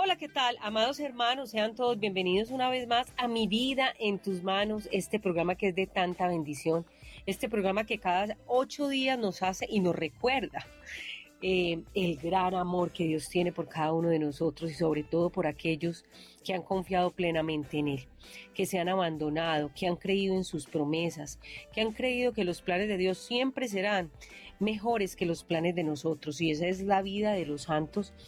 Hola, ¿qué tal? Amados hermanos, sean todos bienvenidos una vez más a Mi Vida en Tus Manos, este programa que es de tanta bendición, este programa que cada 8 días nos hace y nos recuerda el gran amor que Dios tiene por cada uno de nosotros y sobre todo por aquellos que han confiado plenamente en Él, que se han abandonado, que han creído en sus promesas, que han creído que los planes de Dios siempre serán mejores que los planes de nosotros, y esa es la vida de los santos